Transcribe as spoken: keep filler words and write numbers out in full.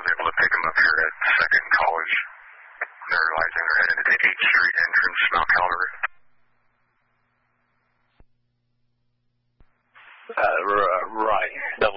was able to pick them up here at Second College. They're realizing they're headed to the eighth Street entrance, Mount Calvary. Uh, r- right. The